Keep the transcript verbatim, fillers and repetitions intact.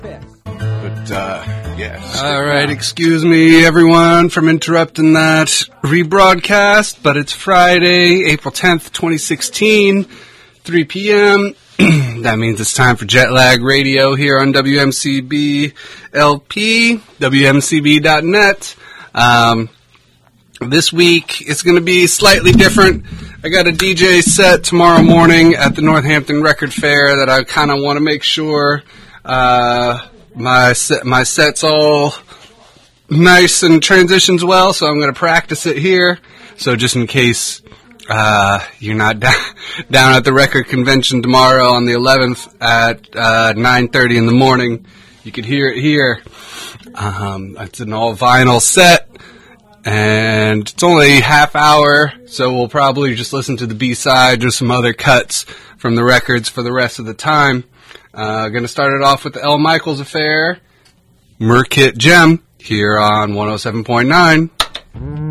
But, uh, yeah. All right, excuse me, everyone, from interrupting that rebroadcast, but it's Friday, April tenth, twenty sixteen, three p.m. That means it's time for Jetlag Radio here on W M C B L P, W M C B dot net. Um, this week, it's going to be slightly different. I got a D J set tomorrow morning at the Northampton Record Fair that I kind of want to make sure uh, my set, my set's all nice and transitions well, so I'm going to practice it here. So just in case uh, you're not down, down at the record convention tomorrow on the eleventh at uh, nine thirty in the morning, you could hear it here. Um, it's an all-vinyl set. And it's only a half hour, so we'll probably just listen to the B-side or some other cuts from the records for the rest of the time. Uh, going to start it off with the L. Michaels Affair, Merkit Gem, here on one oh seven point nine.